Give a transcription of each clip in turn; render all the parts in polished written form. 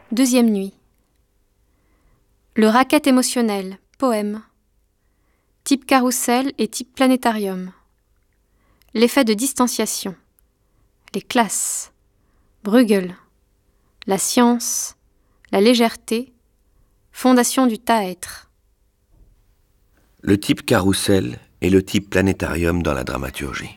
Deuxième nuit. Le racket émotionnel, poème. Type carrousel et type planétarium. L'effet de distanciation. Les classes. Bruegel. La science. La légèreté. Fondation du taêtre. Le type carrousel et le type planétarium dans la dramaturgie.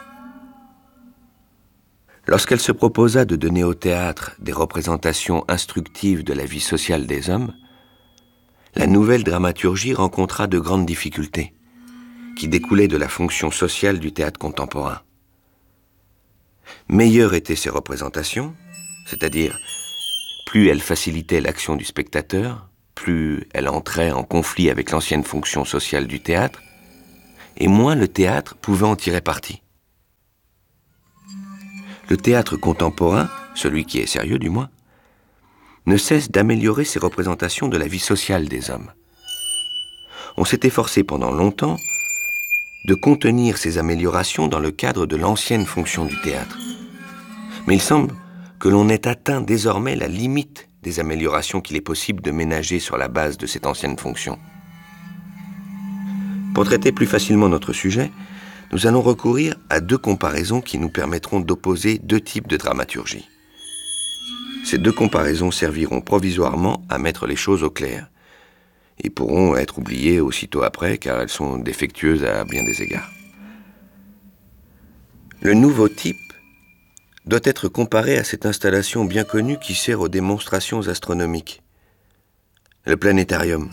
Lorsqu'elle se proposa de donner au théâtre des représentations instructives de la vie sociale des hommes, la nouvelle dramaturgie rencontra de grandes difficultés, qui découlaient de la fonction sociale du théâtre contemporain. Meilleures étaient ces représentations, c'est-à-dire plus elles facilitaient l'action du spectateur, plus elles entraient en conflit avec l'ancienne fonction sociale du théâtre, et moins le théâtre pouvait en tirer parti. Le théâtre contemporain, celui qui est sérieux du moins, ne cesse d'améliorer ses représentations de la vie sociale des hommes. On s'est efforcé pendant longtemps de contenir ces améliorations dans le cadre de l'ancienne fonction du théâtre. Mais il semble que l'on ait atteint désormais la limite des améliorations qu'il est possible de ménager sur la base de cette ancienne fonction. Pour traiter plus facilement notre sujet, nous allons recourir à deux comparaisons qui nous permettront d'opposer deux types de dramaturgie. Ces deux comparaisons serviront provisoirement à mettre les choses au clair et pourront être oubliées aussitôt après car elles sont défectueuses à bien des égards. Le nouveau type doit être comparé à cette installation bien connue qui sert aux démonstrations astronomiques, le planétarium.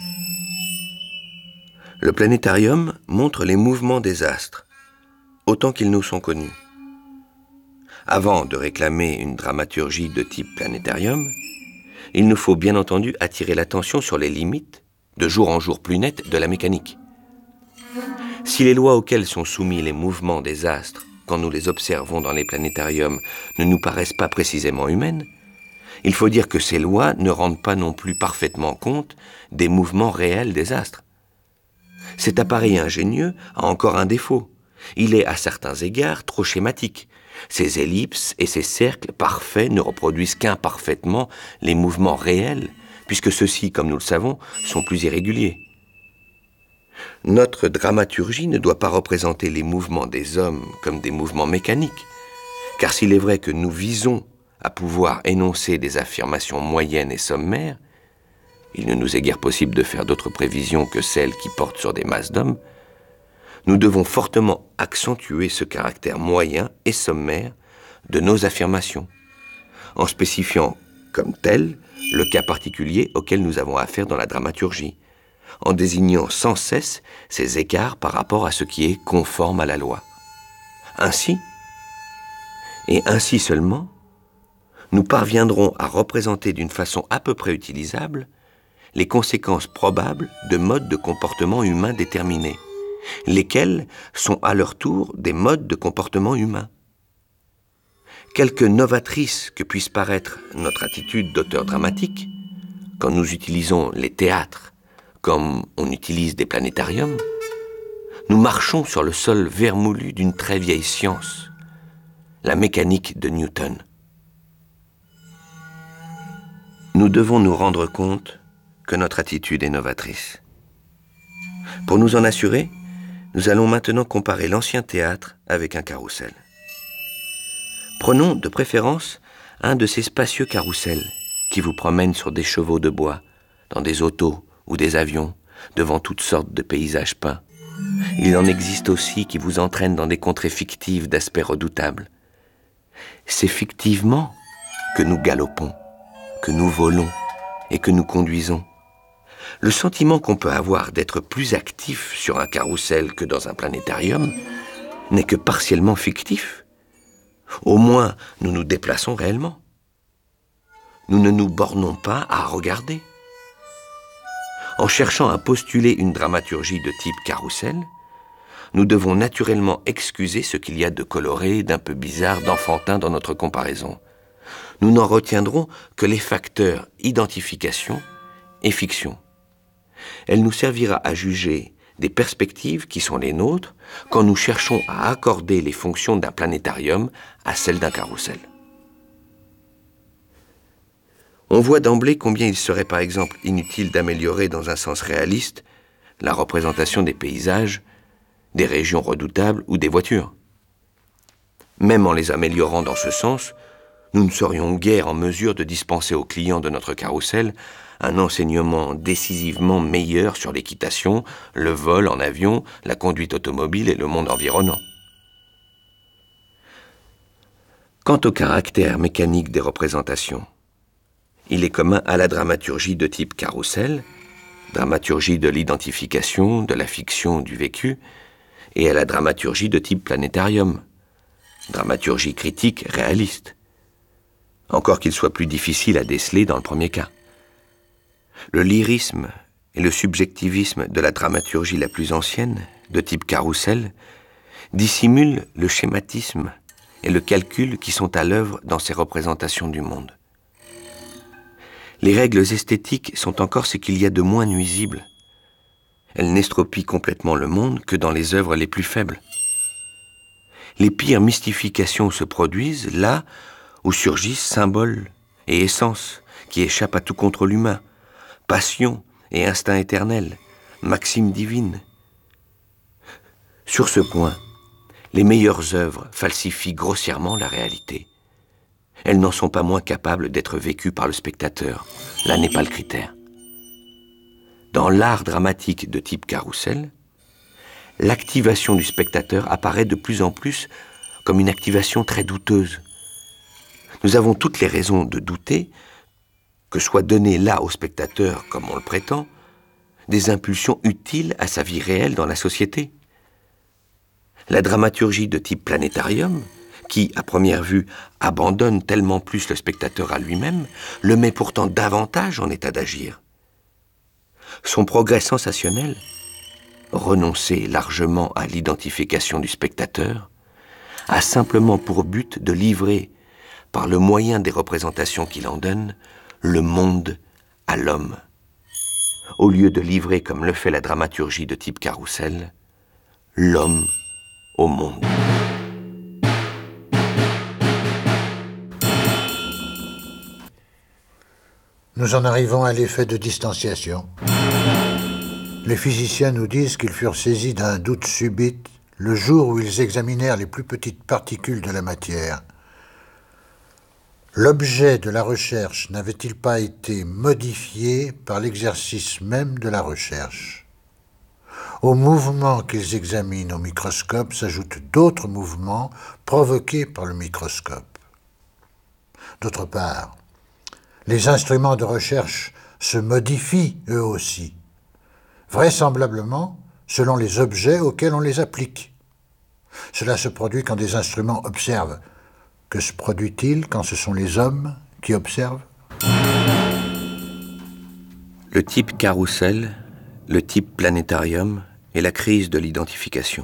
Le planétarium montre les mouvements des astres, autant qu'ils nous sont connus. Avant de réclamer une dramaturgie de type planétarium, il nous faut bien entendu attirer l'attention sur les limites, de jour en jour plus nettes, de la mécanique. Si les lois auxquelles sont soumis les mouvements des astres, quand nous les observons dans les planétariums, ne nous paraissent pas précisément humaines, il faut dire que ces lois ne rendent pas non plus parfaitement compte des mouvements réels des astres. Cet appareil ingénieux a encore un défaut. Il est à certains égards trop schématique. Ces ellipses et ces cercles parfaits ne reproduisent qu'imparfaitement les mouvements réels, puisque ceux-ci, comme nous le savons, sont plus irréguliers. Notre dramaturgie ne doit pas représenter les mouvements des hommes comme des mouvements mécaniques, car s'il est vrai que nous visons à pouvoir énoncer des affirmations moyennes et sommaires, il ne nous est guère possible de faire d'autres prévisions que celles qui portent sur des masses d'hommes, nous devons fortement accentuer ce caractère moyen et sommaire de nos affirmations, en spécifiant comme tel le cas particulier auquel nous avons affaire dans la dramaturgie, en désignant sans cesse ces écarts par rapport à ce qui est conforme à la loi. Ainsi, et ainsi seulement, nous parviendrons à représenter d'une façon à peu près utilisable les conséquences probables de modes de comportement humain déterminés, lesquels sont à leur tour des modes de comportement humain. Quelque novatrice que puisse paraître notre attitude d'auteur dramatique, quand nous utilisons les théâtres comme on utilise des planétariums, nous marchons sur le sol vermoulu d'une très vieille science, la mécanique de Newton. Nous devons nous rendre compte que notre attitude est novatrice. Pour nous en assurer, nous allons maintenant comparer l'ancien théâtre avec un carrousel. Prenons de préférence un de ces spacieux carrousels qui vous promènent sur des chevaux de bois, dans des autos ou des avions, devant toutes sortes de paysages peints. Il en existe aussi qui vous entraînent dans des contrées fictives d'aspect redoutable. C'est fictivement que nous galopons, que nous volons et que nous conduisons. Le sentiment qu'on peut avoir d'être plus actif sur un carrousel que dans un planétarium n'est que partiellement fictif. Au moins, nous nous déplaçons réellement. Nous ne nous bornons pas à regarder. En cherchant à postuler une dramaturgie de type carrousel, nous devons naturellement excuser ce qu'il y a de coloré, d'un peu bizarre, d'enfantin dans notre comparaison. Nous n'en retiendrons que les facteurs identification et fiction. Elle nous servira à juger des perspectives qui sont les nôtres quand nous cherchons à accorder les fonctions d'un planétarium à celles d'un carrousel. On voit d'emblée combien il serait par exemple inutile d'améliorer dans un sens réaliste la représentation des paysages, des régions redoutables ou des voitures. Même en les améliorant dans ce sens, nous ne serions guère en mesure de dispenser aux clients de notre carrousel un enseignement décisivement meilleur sur l'équitation, le vol en avion, la conduite automobile et le monde environnant. Quant au caractère mécanique des représentations, il est commun à la dramaturgie de type carrousel, dramaturgie de l'identification, de la fiction, du vécu, et à la dramaturgie de type planétarium, dramaturgie critique réaliste, encore qu'il soit plus difficile à déceler dans le premier cas. Le lyrisme et le subjectivisme de la dramaturgie la plus ancienne, de type carrousel, dissimulent le schématisme et le calcul qui sont à l'œuvre dans ces représentations du monde. Les règles esthétiques sont encore ce qu'il y a de moins nuisible. Elles n'estropient complètement le monde que dans les œuvres les plus faibles. Les pires mystifications se produisent là où surgissent symboles et essences qui échappent à tout contrôle humain, passion et instinct éternel, maxime divine. Sur ce point, les meilleures œuvres falsifient grossièrement la réalité. Elles n'en sont pas moins capables d'être vécues par le spectateur. Là n'est pas le critère. Dans l'art dramatique de type carrousel, l'activation du spectateur apparaît de plus en plus comme une activation très douteuse. Nous avons toutes les raisons de douter que soient données là au spectateur, comme on le prétend, des impulsions utiles à sa vie réelle dans la société. La dramaturgie de type planétarium, qui, à première vue, abandonne tellement plus le spectateur à lui-même, le met pourtant davantage en état d'agir. Son progrès sensationnel, renoncer largement à l'identification du spectateur, a simplement pour but de livrer, par le moyen des représentations qu'il en donne, le monde à l'homme, au lieu de livrer, comme le fait la dramaturgie de type carrousel, l'homme au monde. Nous en arrivons à l'effet de distanciation. Les physiciens nous disent qu'ils furent saisis d'un doute subit le jour où ils examinèrent les plus petites particules de la matière. L'objet de la recherche n'avait-il pas été modifié par l'exercice même de la recherche? Aux mouvements qu'ils examinent au microscope s'ajoutent d'autres mouvements provoqués par le microscope. D'autre part, les instruments de recherche se modifient eux aussi, vraisemblablement selon les objets auxquels on les applique. Cela se produit quand des instruments observent. Que se produit-il quand ce sont les hommes qui observent? Le type carrousel, le type planétarium et la crise de l'identification.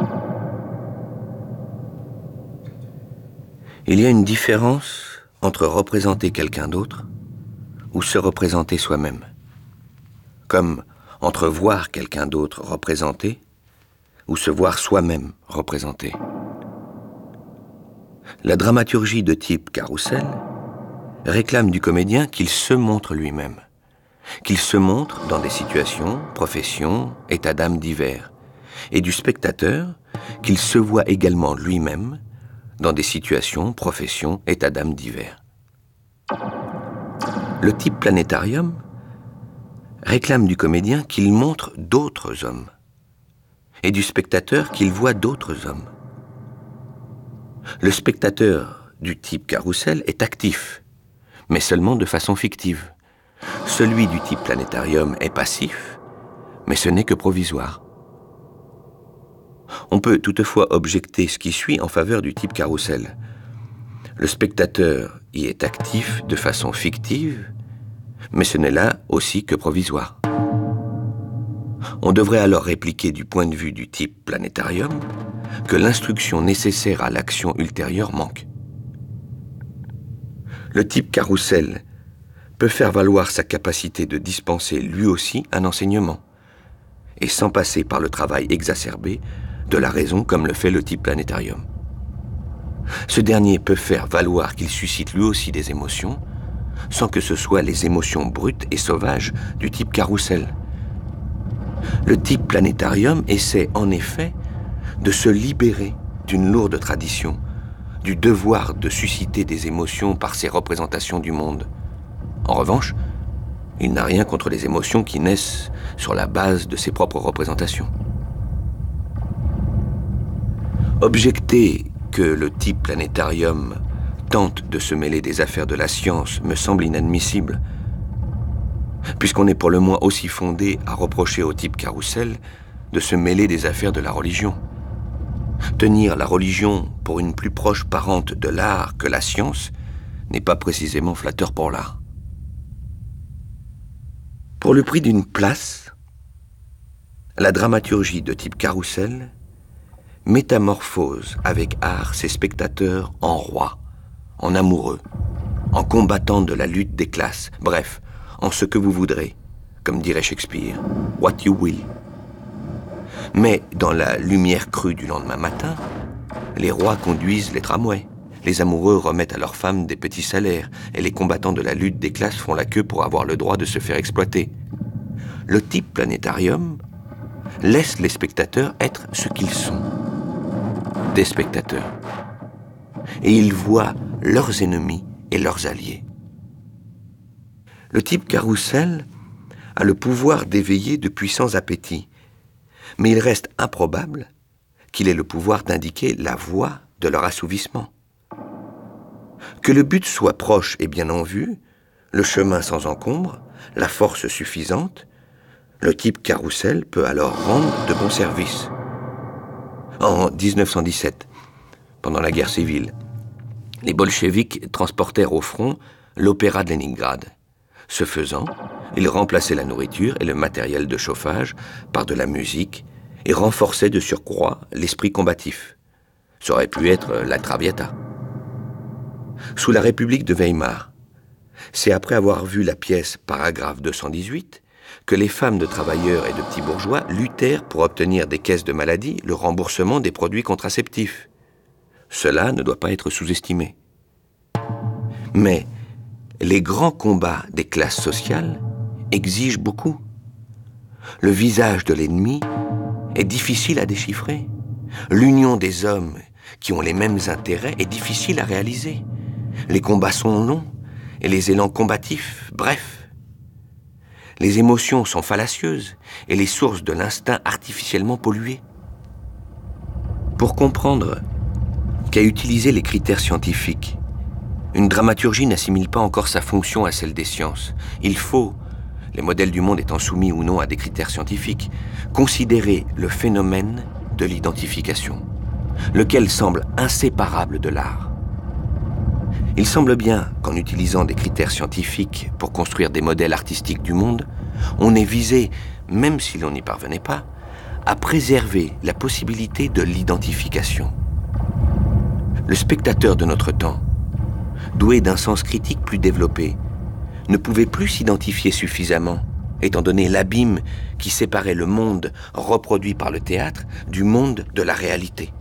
Il y a une différence entre représenter quelqu'un d'autre ou se représenter soi-même, comme entre voir quelqu'un d'autre représenté ou se voir soi-même représenté. La dramaturgie de type carrousel réclame du comédien qu'il se montre lui-même, qu'il se montre dans des situations, professions, états d'âme divers, et du spectateur qu'il se voit également lui-même dans des situations, professions, états d'âme divers. Le type planétarium réclame du comédien qu'il montre d'autres hommes, et du spectateur qu'il voit d'autres hommes. Le spectateur du type carrousel est actif, mais seulement de façon fictive. Celui du type planétarium est passif, mais ce n'est que provisoire. On peut toutefois objecter ce qui suit en faveur du type carrousel. Le spectateur y est actif de façon fictive, mais ce n'est là aussi que provisoire. On devrait alors répliquer du point de vue du type planétarium que l'instruction nécessaire à l'action ultérieure manque. Le type carrousel peut faire valoir sa capacité de dispenser lui aussi un enseignement, et sans passer par le travail exacerbé de la raison comme le fait le type planétarium. Ce dernier peut faire valoir qu'il suscite lui aussi des émotions, sans que ce soit les émotions brutes et sauvages du type carrousel. Le type planétarium essaie en effet de se libérer d'une lourde tradition, du devoir de susciter des émotions par ses représentations du monde. En revanche, il n'a rien contre les émotions qui naissent sur la base de ses propres représentations. Objecter que le type planétarium tente de se mêler des affaires de la science me semble inadmissible, puisqu'on est pour le moins aussi fondé à reprocher au type carrousel de se mêler des affaires de la religion. Tenir la religion pour une plus proche parente de l'art que la science n'est pas précisément flatteur pour l'art. Pour le prix d'une place, la dramaturgie de type carrousel métamorphose avec art ses spectateurs en rois, en amoureux, en combattants de la lutte des classes, bref, en ce que vous voudrez, comme dirait Shakespeare, what you will. Mais dans la lumière crue du lendemain matin, les rois conduisent les tramways, les amoureux remettent à leurs femmes des petits salaires et les combattants de la lutte des classes font la queue pour avoir le droit de se faire exploiter. Le type planétarium laisse les spectateurs être ce qu'ils sont, des spectateurs. Et ils voient leurs ennemis et leurs alliés. Le type carrousel a le pouvoir d'éveiller de puissants appétits, mais il reste improbable qu'il ait le pouvoir d'indiquer la voie de leur assouvissement. Que le but soit proche et bien en vue, le chemin sans encombre, la force suffisante, le type carrousel peut alors rendre de bons services. En 1917, pendant la guerre civile, les bolcheviks transportèrent au front l'opéra de Leningrad. Ce faisant, ils remplaçaient la nourriture et le matériel de chauffage par de la musique et renforçaient de surcroît l'esprit combatif. Ça aurait pu être la Traviata. Sous la République de Weimar, c'est après avoir vu la pièce Paragraphe 218 que les femmes de travailleurs et de petits bourgeois luttèrent pour obtenir des caisses de maladie le remboursement des produits contraceptifs. Cela ne doit pas être sous-estimé. Mais les grands combats des classes sociales exigent beaucoup. Le visage de l'ennemi est difficile à déchiffrer. L'union des hommes qui ont les mêmes intérêts est difficile à réaliser. Les combats sont longs et les élans combatifs, brefs. Les émotions sont fallacieuses et les sources de l'instinct artificiellement polluées. Pour comprendre qu'à utiliser les critères scientifiques, une dramaturgie n'assimile pas encore sa fonction à celle des sciences. Il faut, les modèles du monde étant soumis ou non à des critères scientifiques, considérer le phénomène de l'identification, lequel semble inséparable de l'art. Il semble bien qu'en utilisant des critères scientifiques pour construire des modèles artistiques du monde, on est visé, même si l'on n'y parvenait pas, à préserver la possibilité de l'identification. Le spectateur de notre temps, doué d'un sens critique plus développé, ne pouvait plus s'identifier suffisamment, étant donné l'abîme qui séparait le monde reproduit par le théâtre du monde de la réalité.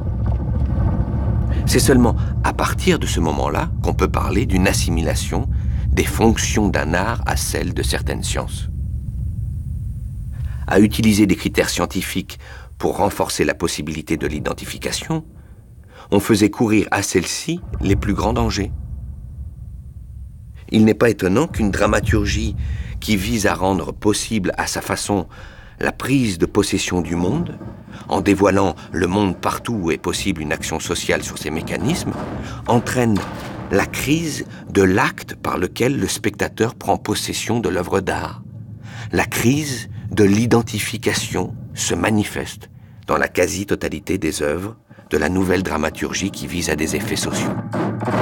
C'est seulement à partir de ce moment-là qu'on peut parler d'une assimilation des fonctions d'un art à celles de certaines sciences. À utiliser des critères scientifiques pour renforcer la possibilité de l'identification, on faisait courir à celle-ci les plus grands dangers. Il n'est pas étonnant qu'une dramaturgie qui vise à rendre possible à sa façon la prise de possession du monde, en dévoilant le monde partout où est possible une action sociale sur ses mécanismes, entraîne la crise de l'acte par lequel le spectateur prend possession de l'œuvre d'art. La crise de l'identification se manifeste dans la quasi-totalité des œuvres de la nouvelle dramaturgie qui vise à des effets sociaux.